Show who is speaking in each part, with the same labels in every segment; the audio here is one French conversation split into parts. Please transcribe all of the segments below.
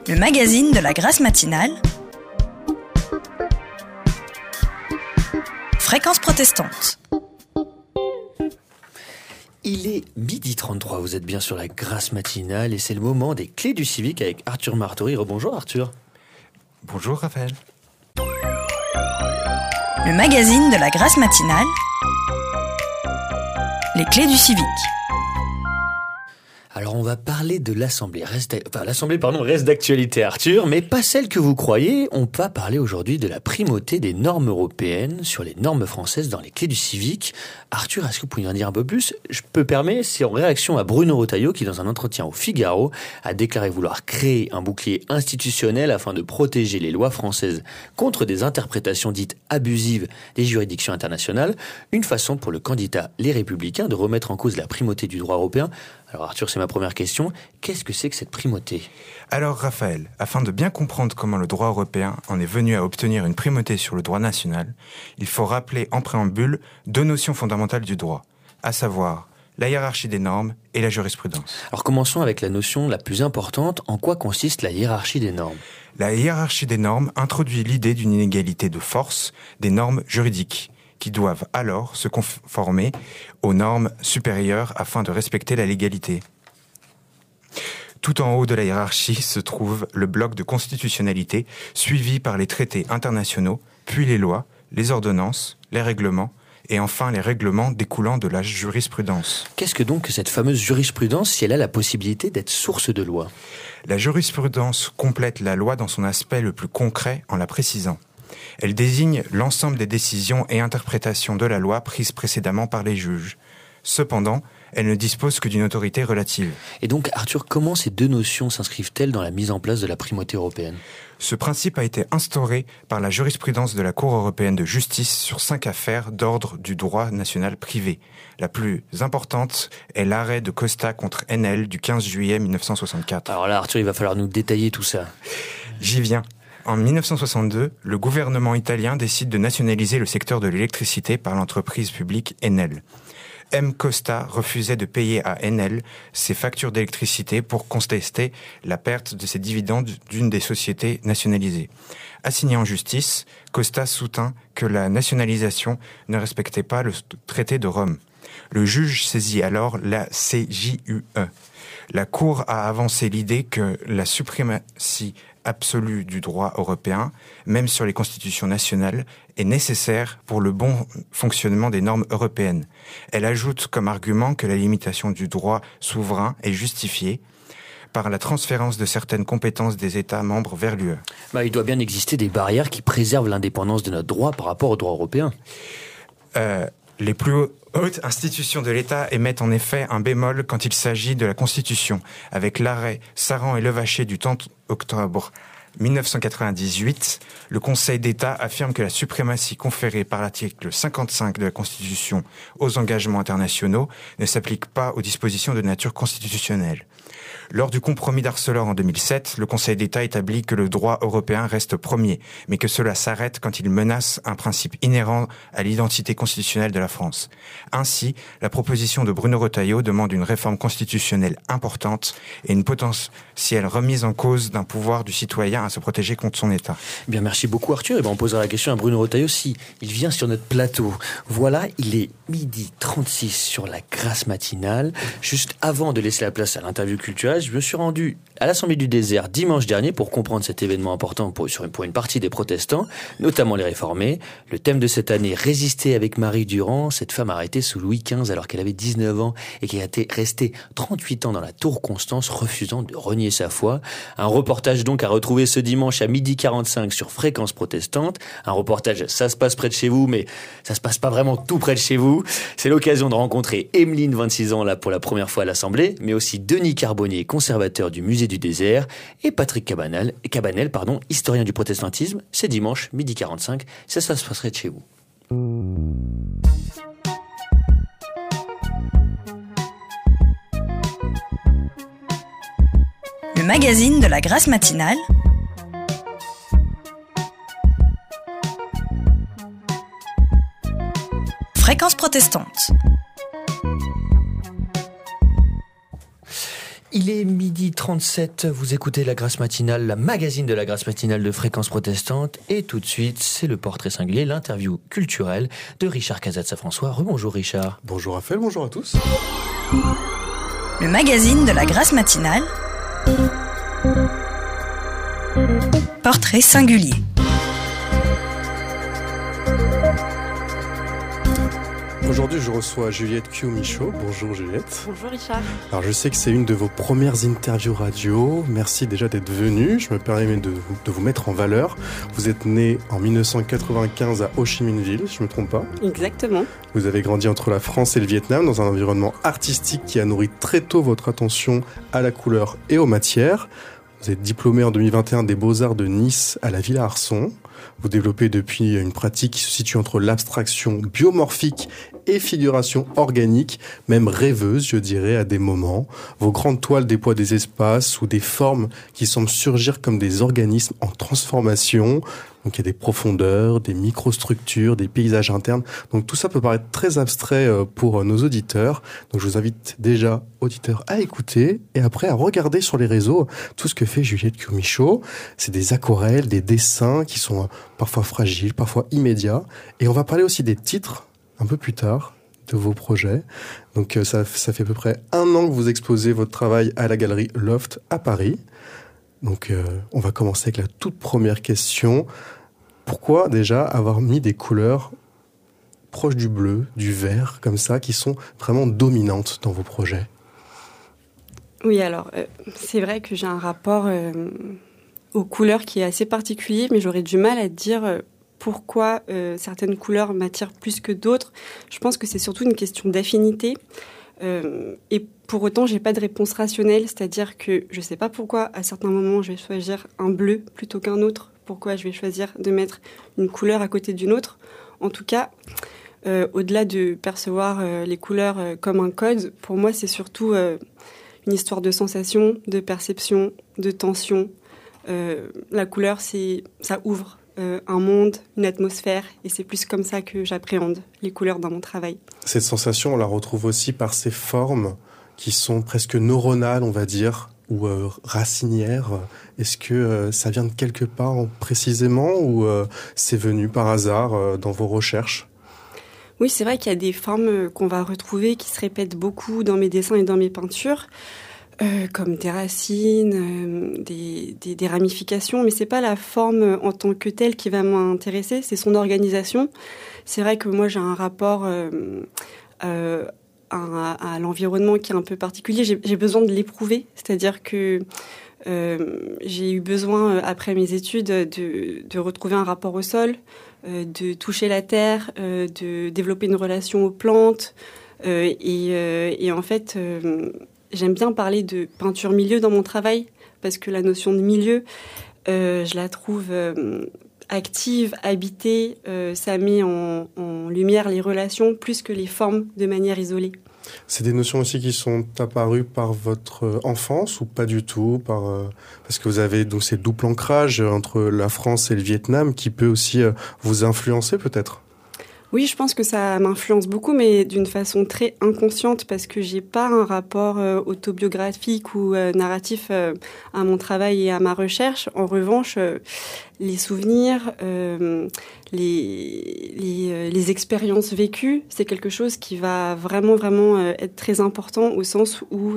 Speaker 1: Le magazine de la Grâce matinale. Fréquence protestante.
Speaker 2: Il est 12h33, vous êtes bien sur la Grâce matinale et c'est le moment des clés du civique avec Arthur Martori. Rebonjour Arthur.
Speaker 3: Bonjour Raphaël.
Speaker 1: Le magazine de la Grâce matinale. Les clés du civique.
Speaker 2: Alors on va parler de l'Assemblée. L'Assemblée reste d'actualité Arthur, mais pas celle que vous croyez. On va parler aujourd'hui de la primauté des normes européennes sur les normes françaises dans les clés du civique. Arthur, est-ce que vous pouvez en dire un peu plus ? Je peux permettre, c'est en réaction à Bruno Retailleau qui, dans un entretien au Figaro, a déclaré vouloir créer un bouclier institutionnel afin de protéger les lois françaises contre des interprétations dites abusives des juridictions internationales. Une façon pour le candidat Les Républicains de remettre en cause la primauté du droit européen. Alors Arthur, c'est ma première question. Qu'est-ce que c'est que cette primauté ?
Speaker 3: Alors Raphaël, afin de bien comprendre comment le droit européen en est venu à obtenir une primauté sur le droit national, il faut rappeler en préambule deux notions fondamentales du droit, à savoir la hiérarchie des normes et la jurisprudence.
Speaker 2: Alors commençons avec la notion la plus importante. En quoi consiste la hiérarchie des normes ?
Speaker 3: La hiérarchie des normes introduit l'idée d'une inégalité de force des normes juridiques, qui doivent alors se conformer aux normes supérieures afin de respecter la légalité. Tout en haut de la hiérarchie se trouve le bloc de constitutionnalité, suivi par les traités internationaux, puis les lois, les ordonnances, les règlements, et enfin les règlements découlant de la jurisprudence.
Speaker 2: Qu'est-ce que donc cette fameuse jurisprudence si elle a la possibilité d'être source de loi ?
Speaker 3: La jurisprudence complète la loi dans son aspect le plus concret en la précisant. Elle désigne l'ensemble des décisions et interprétations de la loi prises précédemment par les juges. Cependant, elle ne dispose que d'une autorité relative.
Speaker 2: Et donc, Arthur, comment ces deux notions s'inscrivent-elles dans la mise en place de la primauté européenne ?
Speaker 3: Ce principe a été instauré par la jurisprudence de la Cour européenne de justice sur 5 affaires d'ordre du droit national privé. La plus importante est l'arrêt de Costa contre Enel du 15 juillet 1964.
Speaker 2: Alors là, Arthur, il va falloir nous détailler tout ça.
Speaker 3: J'y viens. En 1962, le gouvernement italien décide de nationaliser le secteur de l'électricité par l'entreprise publique Enel. M. Costa refusait de payer à Enel ses factures d'électricité pour contester la perte de ses dividendes d'une des sociétés nationalisées. Assigné en justice, Costa soutint que la nationalisation ne respectait pas le traité de Rome. Le juge saisit alors la CJUE. La Cour a avancé l'idée que la suprématie absolue du droit européen, même sur les constitutions nationales, est nécessaire pour le bon fonctionnement des normes européennes. Elle ajoute comme argument que la limitation du droit souverain est justifiée par la transférence de certaines compétences des États membres vers l'UE.
Speaker 2: Il doit bien exister des barrières qui préservent l'indépendance de notre droit par rapport au droit européen.
Speaker 3: Les plus hautes institutions de l'État émettent en effet un bémol quand il s'agit de la Constitution, avec l'arrêt Saran et Levaché du 30 octobre 1998, le Conseil d'État affirme que la suprématie conférée par l'article 55 de la Constitution aux engagements internationaux ne s'applique pas aux dispositions de nature constitutionnelle. Lors du compromis d'Arcelor en 2007, le Conseil d'État établit que le droit européen reste premier, mais que cela s'arrête quand il menace un principe inhérent à l'identité constitutionnelle de la France. Ainsi, la proposition de Bruno Retailleau demande une réforme constitutionnelle importante et une potentielle remise en cause d'un pouvoir du citoyen à se protéger contre son État.
Speaker 2: Bien, merci beaucoup Arthur. On posera la question à Bruno Retailleau si il vient sur notre plateau. Voilà, il est 12h36 sur la Grâce matinale. Juste avant de laisser la place à l'interview culturelle, je me suis rendu à l'Assemblée du désert dimanche dernier pour comprendre cet événement important pour une partie des protestants, notamment les réformés. Le thème de cette année, résister avec Marie Durand, cette femme arrêtée sous Louis XV alors qu'elle avait 19 ans et qui a été restée 38 ans dans la tour Constance, refusant de renier sa foi. Un reportage donc à retrouver ce dimanche à 12h45 sur Fréquence protestante. Un reportage, ça se passe près de chez vous, mais ça se passe pas vraiment tout près de chez vous. C'est l'occasion de rencontrer Emeline, 26 ans, là pour la première fois à l'Assemblée, mais aussi Denis Carbonnier, conservateur du musée du désert, et Patrick Cabanel, historien du protestantisme. C'est dimanche, 12h45, ça se passerait de chez vous.
Speaker 1: Le magazine de la Grâce matinale. Fréquence protestante.
Speaker 2: Il Il est 12h37, vous écoutez La Grâce Matinale, la magazine de la Grâce Matinale de Fréquence Protestante. Et tout de suite, c'est le portrait singulier, l'interview culturelle de Richard Casatza-François. Rebonjour Richard.
Speaker 4: Bonjour Raphaël, bonjour à tous.
Speaker 1: Le magazine de la Grâce Matinale. Portrait singulier.
Speaker 4: Aujourd'hui, je reçois Juliette Q-Michaud. Bonjour Juliette.
Speaker 5: Bonjour Richard.
Speaker 4: Alors, je sais que c'est une de vos premières interviews radio. Merci déjà d'être venue. Je me permets de vous mettre en valeur. Vous êtes née en 1995 à Ho Chi Minh Ville, je ne me trompe pas.
Speaker 5: Exactement.
Speaker 4: Vous avez grandi entre la France et le Vietnam dans un environnement artistique qui a nourri très tôt votre attention à la couleur et aux matières. Vous êtes diplômé en 2021 des Beaux-Arts de Nice à la Villa Arson. Vous développez depuis une pratique qui se situe entre l'abstraction biomorphique et figuration organique, même rêveuse, je dirais, à des moments. Vos grandes toiles déploient des espaces ou des formes qui semblent surgir comme des organismes en transformation. Donc il y a des profondeurs, des microstructures, des paysages internes. Donc tout ça peut paraître très abstrait pour nos auditeurs. Donc je vous invite déjà, auditeurs, à écouter et après à regarder sur les réseaux tout ce que fait Juliette Q-Michaud. C'est des aquarelles, des dessins qui sont parfois fragiles, parfois immédiats. Et on va parler aussi des titres un peu plus tard de vos projets. Donc ça fait à peu près 1 an que vous exposez votre travail à la galerie Loft à Paris. Donc on va commencer avec la toute première question. Pourquoi déjà avoir mis des couleurs proches du bleu, du vert, comme ça, qui sont vraiment dominantes dans vos projets ?
Speaker 5: Oui, alors c'est vrai que j'ai un rapport aux couleurs qui est assez particulier, mais j'aurais du mal à dire pourquoi certaines couleurs m'attirent plus que d'autres. Je pense que c'est surtout une question d'affinité. Et pour autant, j'ai pas de réponse rationnelle, c'est-à-dire que je sais pas pourquoi à certains moments je vais choisir un bleu plutôt qu'un autre, pourquoi je vais choisir de mettre une couleur à côté d'une autre. En tout cas, au-delà de percevoir les couleurs comme un code, pour moi c'est surtout une histoire de sensation, de perception, de tension. La couleur, ça ouvre un monde, une atmosphère, et c'est plus comme ça que j'appréhende les couleurs dans mon travail.
Speaker 4: Cette sensation, on la retrouve aussi par ces formes qui sont presque neuronales, on va dire, ou racinières. Est-ce que ça vient de quelque part précisément, ou c'est venu par hasard dans vos recherches ?
Speaker 5: Oui, c'est vrai qu'il y a des formes qu'on va retrouver qui se répètent beaucoup dans mes dessins et dans mes peintures. Comme des racines, des ramifications, mais c'est pas la forme en tant que telle qui va m'intéresser, c'est son organisation. C'est vrai que moi j'ai un rapport à l'environnement qui est un peu particulier. J'ai besoin de l'éprouver, c'est-à-dire que j'ai eu besoin après mes études de retrouver un rapport au sol, de toucher la terre, de développer une relation aux plantes, et en fait j'aime bien parler de peinture milieu dans mon travail, parce que la notion de milieu, je la trouve active, habitée, ça met en lumière les relations plus que les formes de manière isolée.
Speaker 4: C'est des notions aussi qui sont apparues par votre enfance ou pas du tout, parce que vous avez donc ces double ancrage entre la France et le Vietnam qui peut aussi vous influencer peut-être ?
Speaker 5: Oui, je pense que ça m'influence beaucoup, mais d'une façon très inconsciente, parce que j'ai pas un rapport autobiographique ou narratif à mon travail et à ma recherche. En revanche, les souvenirs, les expériences vécues, c'est quelque chose qui va vraiment être très important, au sens où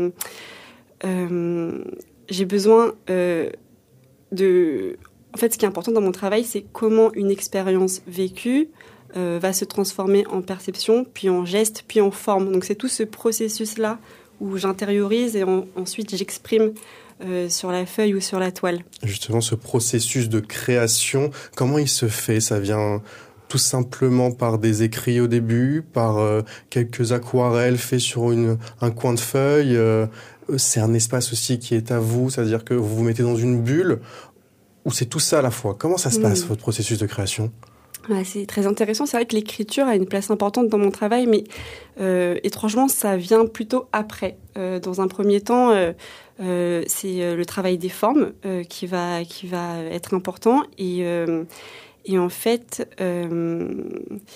Speaker 5: j'ai besoin de... En fait, ce qui est important dans mon travail, c'est comment une expérience vécue va se transformer en perception, puis en geste, puis en forme. Donc c'est tout ce processus-là où j'intériorise et ensuite j'exprime sur la feuille ou sur la toile. Justement, ce processus de création, comment il se fait ? Ça vient tout simplement par des écrits au début, par quelques aquarelles faites sur un coin de feuille. C'est un espace aussi qui est à vous, c'est-à-dire que vous vous mettez dans une bulle, ou c'est tout ça à la fois ? Comment ça se passe, votre processus de création ? C'est très intéressant. C'est vrai que l'écriture a une place importante dans mon travail, mais étrangement, ça vient plutôt après. Dans un premier temps, c'est le travail des formes qui va être important. Et en fait,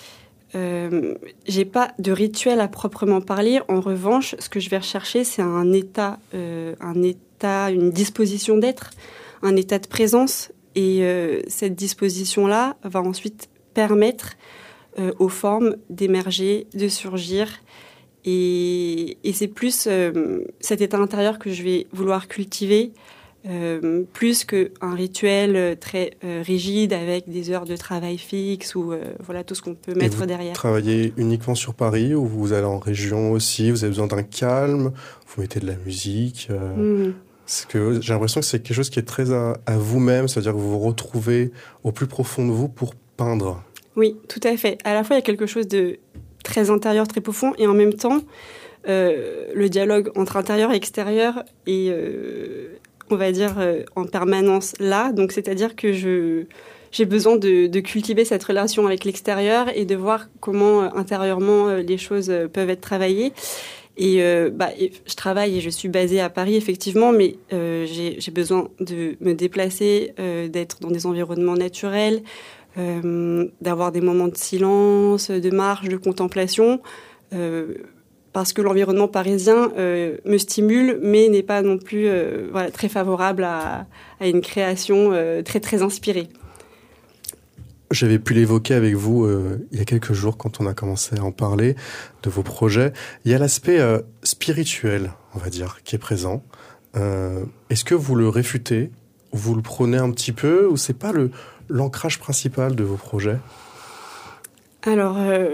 Speaker 5: j'ai pas de rituel à proprement parler. En revanche, ce que je vais rechercher, c'est un état, une disposition d'être, un état de présence. Et cette disposition-là va ensuite permettre aux formes d'émerger, de surgir. Et c'est plus cet état intérieur que je vais vouloir cultiver, plus qu'un rituel très rigide avec des heures de travail fixes ou voilà tout ce qu'on peut mettre derrière.
Speaker 4: Vous travaillez uniquement sur Paris ou vous allez en région aussi? Vous avez besoin d'un calme? Vous mettez de la musique? Parce que j'ai l'impression que c'est quelque chose qui est très à vous-même, c'est-à-dire que vous vous retrouvez au plus profond de vous pour peindre.
Speaker 5: Oui, tout à fait. À la fois, il y a quelque chose de très intérieur, très profond, et en même temps, le dialogue entre intérieur et extérieur est, on va dire, en permanence là. Donc, c'est-à-dire que j'ai besoin de cultiver cette relation avec l'extérieur et de voir comment intérieurement les choses peuvent être travaillées. Et je travaille et je suis basée à Paris, effectivement, mais j'ai besoin de me déplacer, d'être dans des environnements naturels, d'avoir des moments de silence, de marche, de contemplation, parce que l'environnement parisien me stimule, mais n'est pas non plus très favorable à une création très, très inspirée.
Speaker 4: J'avais pu l'évoquer avec vous il y a quelques jours quand on a commencé à en parler de vos projets. Il y a l'aspect spirituel, on va dire, qui est présent. Est-ce que vous le réfutez? Vous le prenez un petit peu ou c'est pas l'ancrage principal de vos projets?
Speaker 5: Alors,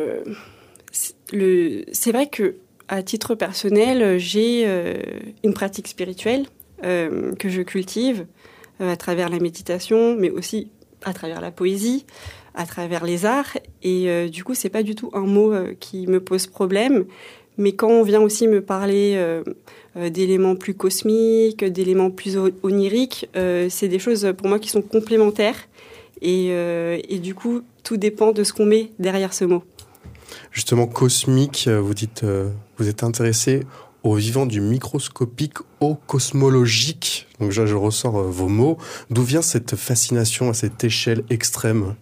Speaker 5: c'est vrai que à titre personnel, j'ai une pratique spirituelle que je cultive à travers la méditation, mais aussi à travers la poésie, à travers les arts. Et du coup, c'est pas du tout un mot qui me pose problème. Mais quand on vient aussi me parler d'éléments plus cosmiques, d'éléments plus oniriques, c'est des choses pour moi qui sont complémentaires. Et du coup, tout dépend de ce qu'on met derrière ce mot.
Speaker 4: Justement, cosmique, vous dites, vous êtes intéressé au vivant du microscopique au cosmologique. Donc là, je ressors vos mots. D'où vient cette fascination à cette échelle extrême?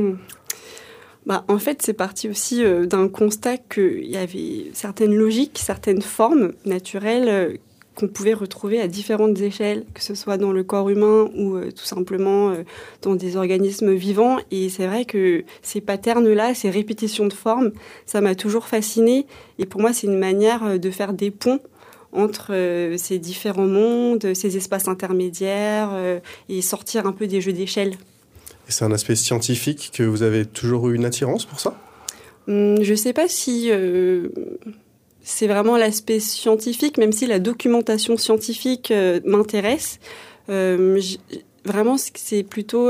Speaker 5: En fait, c'est parti aussi d'un constat qu'il y avait certaines logiques, certaines formes naturelles qu'on pouvait retrouver à différentes échelles, que ce soit dans le corps humain ou tout simplement dans des organismes vivants. Et c'est vrai que ces patterns-là, ces répétitions de formes, ça m'a toujours fascinée. Et pour moi, c'est une manière de faire des ponts entre ces différents mondes, ces espaces intermédiaires et sortir un peu des jeux d'échelle.
Speaker 4: Et c'est un aspect scientifique que vous avez toujours eu une attirance pour ça?
Speaker 5: Je ne sais pas si c'est vraiment l'aspect scientifique, même si la documentation scientifique m'intéresse. Vraiment, c'est plutôt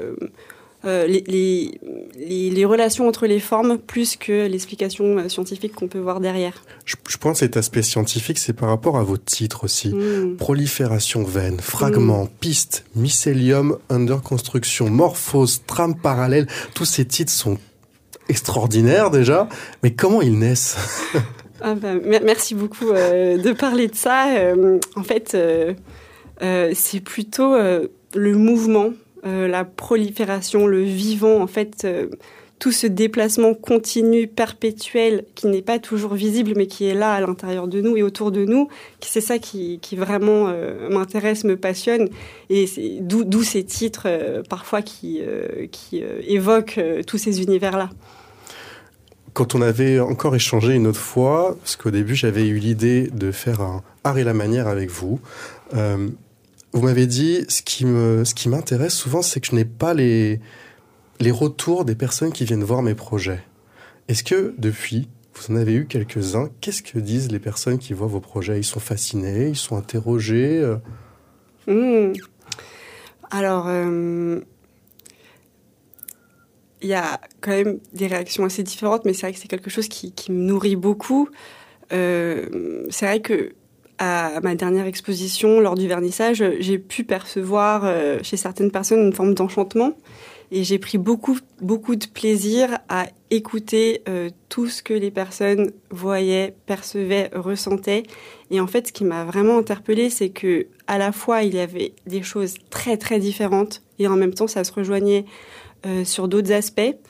Speaker 5: les relations entre les formes plus que l'explication scientifique qu'on peut voir derrière.
Speaker 4: Je pense que cet aspect scientifique, c'est par rapport à vos titres aussi. Prolifération vaine, fragments, pistes, mycélium, under construction, morphose, trame parallèle. Tous ces titres sont extraordinaires déjà, mais comment ils naissent?
Speaker 5: Merci beaucoup de parler de ça. En fait, c'est plutôt le mouvement, la prolifération, le vivant, en fait, tout ce déplacement continu, perpétuel, qui n'est pas toujours visible, mais qui est là à l'intérieur de nous et autour de nous. C'est ça qui vraiment m'intéresse, me passionne. Et c'est d'où ces titres, parfois, qui évoquent tous ces univers-là.
Speaker 4: Quand on avait encore échangé une autre fois, parce qu'au début, j'avais eu l'idée de faire un art et la manière avec vous, vous m'avez dit, ce qui m'intéresse souvent, c'est que je n'ai pas les retours des personnes qui viennent voir mes projets. Est-ce que, depuis, vous en avez eu quelques-uns, qu'est-ce que disent les personnes qui voient vos projets? Ils sont fascinés, ils sont interrogés?
Speaker 5: Alors, il y a quand même des réactions assez différentes, mais c'est vrai que c'est quelque chose qui me nourrit beaucoup. C'est vrai que à ma dernière exposition, lors du vernissage, j'ai pu percevoir chez certaines personnes une forme d'enchantement. Et j'ai pris beaucoup de plaisir à écouter tout ce que les personnes voyaient, percevaient, ressentaient. Et en fait, ce qui m'a vraiment interpellée, c'est que à la fois, il y avait des choses très, très différentes et en même temps, ça se rejoignait sur d'autres aspects.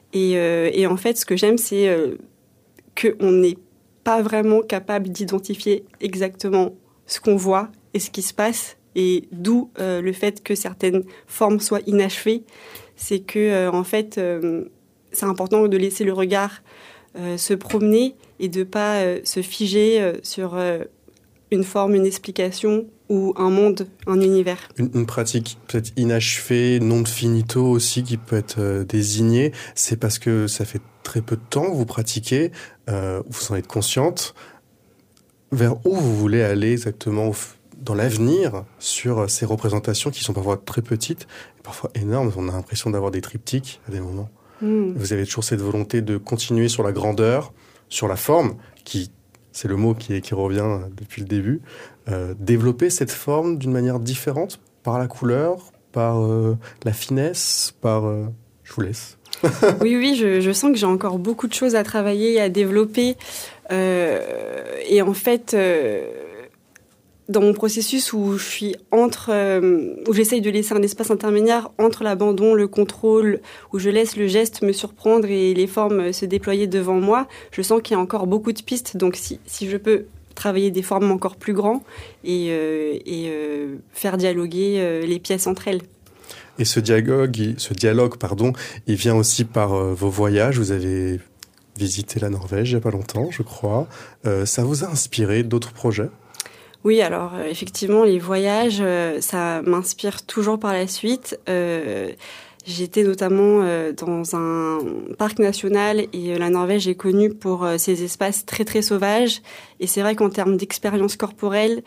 Speaker 5: Et en fait, ce que j'aime, c'est qu'on n'est pas vraiment capable d'identifier exactement ce qu'on voit et ce qui se passe, et d'où le fait que certaines formes soient inachevées. C'est que, en fait, c'est important de laisser le regard se promener et de ne pas se figer sur une forme, une explication ou un monde, un univers. Une
Speaker 4: pratique peut-être inachevée, non de finito aussi, qui peut être désignée, c'est parce que ça fait très peu de temps que vous pratiquez, vous en êtes consciente. Vers où vous voulez aller exactement dans l'avenir sur ces représentations qui sont parfois très petites et parfois énormes? On a l'impression d'avoir des triptyques à des moments. Vous avez toujours cette volonté de continuer sur la grandeur, sur la forme, qui c'est le mot qui revient depuis le début. Développer cette forme d'une manière différente, par la couleur, par la finesse, par... Je vous laisse.
Speaker 5: Oui, je sens que j'ai encore beaucoup de choses à travailler et à développer. Et en fait, dans mon processus où je suis où j'essaye de laisser un espace intermédiaire entre l'abandon, le contrôle, où je laisse le geste me surprendre et les formes se déployer devant moi, je sens qu'il y a encore beaucoup de pistes. Donc si je peux travailler des formes encore plus grandes et faire dialoguer les pièces entre elles.
Speaker 4: Et ce dialogue, il vient aussi par vos voyages. Vous avez visité la Norvège il n'y a pas longtemps, je crois. Ça vous a inspiré d'autres projets ?
Speaker 5: Oui, alors effectivement, les voyages, ça m'inspire toujours par la suite. J'étais notamment dans un parc national et la Norvège est connue pour ses espaces très très sauvages. Et c'est vrai qu'en termes d'expérience corporelle,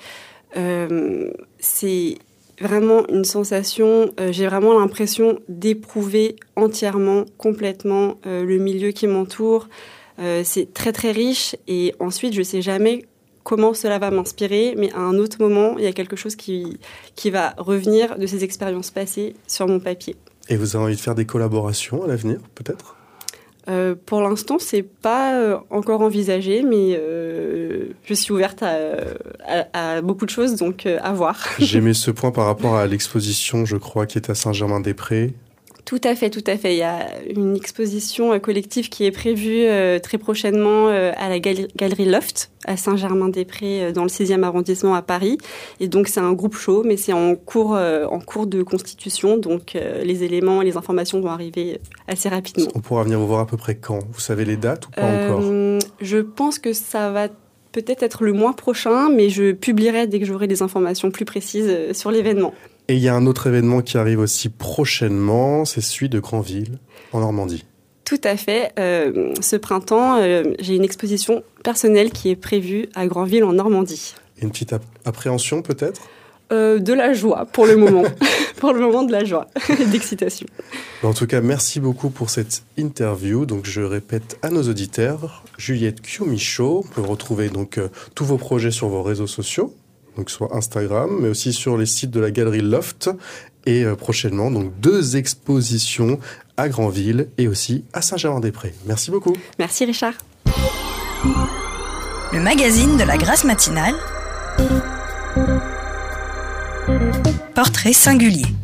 Speaker 5: c'est vraiment une sensation, j'ai vraiment l'impression d'éprouver entièrement, complètement le milieu qui m'entoure. C'est très très riche et ensuite je sais jamais comment cela va m'inspirer, mais à un autre moment, il y a quelque chose qui va revenir de ces expériences passées sur mon papier.
Speaker 4: Et vous avez envie de faire des collaborations à l'avenir, peut-être ?
Speaker 5: Pour l'instant, c'est pas encore envisagé, mais je suis ouverte à beaucoup de choses, donc à voir.
Speaker 4: J'aimais ce point par rapport à l'exposition, je crois, qui est à Saint-Germain-des-Prés.
Speaker 5: Tout à fait. Il y a une exposition collective qui est prévue très prochainement à la Galerie Loft, à Saint-Germain-des-Prés, dans le 6e arrondissement à Paris. Et donc, c'est un groupe show, mais c'est en cours de constitution. Donc, les éléments et les informations vont arriver assez rapidement.
Speaker 4: On pourra venir vous voir à peu près quand ? Vous savez les dates ou pas encore ?
Speaker 5: Je pense que ça va peut-être être le mois prochain, mais je publierai dès que j'aurai des informations plus précises sur l'événement.
Speaker 4: Et il y a un autre événement qui arrive aussi prochainement, c'est celui de Granville, en Normandie.
Speaker 5: Tout à fait. Ce printemps, j'ai une exposition personnelle qui est prévue à Granville, en Normandie.
Speaker 4: Une petite appréhension peut-être ?
Speaker 5: De la joie, pour le moment. Pour le moment, de la joie et d'excitation.
Speaker 4: En tout cas, merci beaucoup pour cette interview. Donc, je répète à nos auditeurs, Juliette Kiyomicho, vous pouvez retrouver donc tous vos projets sur vos réseaux sociaux. Donc soit Instagram, mais aussi sur les sites de la Galerie Loft. Et prochainement, donc 2 expositions à Granville et aussi à Saint-Germain-des-Prés. Merci beaucoup.
Speaker 5: Merci Richard.
Speaker 1: Le magazine de la Grâce matinale. Portrait singulier.